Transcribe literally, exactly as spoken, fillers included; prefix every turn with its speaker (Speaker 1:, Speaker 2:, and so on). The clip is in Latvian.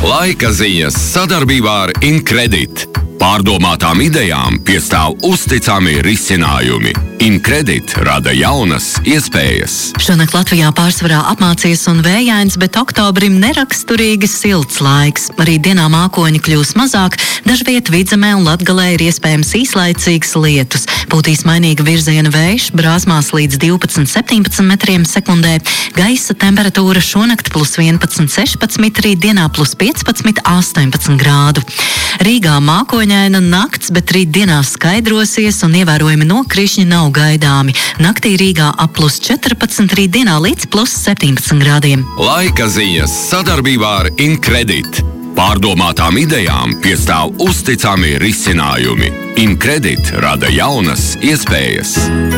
Speaker 1: Laika ziņas sadarbībā ar Incredit. Pārdomātām idejām piestāv uzticami risinājumi. Incredit rada jaunas iespējas.
Speaker 2: Šonakt Latvijā pārsvarā apmācies un vējains, bet oktobrim neraksturīgi silts laiks. Arī dienā mākoņi kļūs mazāk, dažviet Vidzemē un Latgalē ir iespējams īslaicīgs lietus. Pūtīs mainīga virziena vējš, brāzmās līdz divpadsmit septiņpadsmit metriem sekundē. Gaisa temperatūra šonakt plus vienpadsmit sešpadsmit, rīt dienā plus piecpadsmit astoņpadsmit grādu. Rīgā mākoņaina nakts, bet rīt dienā skaidrosies un ievērojami nokrišņi nav gaidāmi. Naktī Rīgā ap plus četrpadsmit, rīt dienā līdz plus septiņpadsmit grādiem.
Speaker 1: Laika ziņas sadarbībā ar Incredit. Pārdomātām idejām piestāv uzticami risinājumi. Incredit rada jaunas iespējas.